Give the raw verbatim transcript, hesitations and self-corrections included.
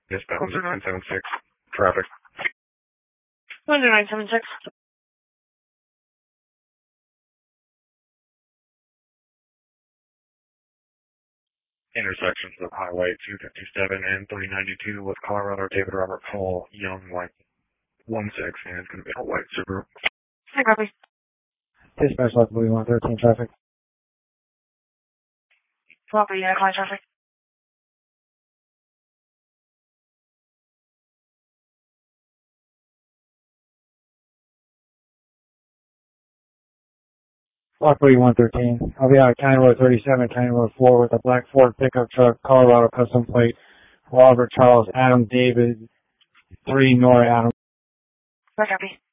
Eastbound zero nine seven six. Traffic. one zero nine seven six. Intersections of Highway two fifty-seven and three ninety-two with Colorado David Robert Paul Young White one six and it's going to be a white Subaru. Hi, copy. Dispatch left moving one thirteen traffic. Copy, yeah, client traffic. Block one thirteen. I'll be out of County Road thirty-seven, County Road four with a black Ford pickup truck, Colorado custom plate, Robert Charles Adam David, three Nora Adam. Hi, copy.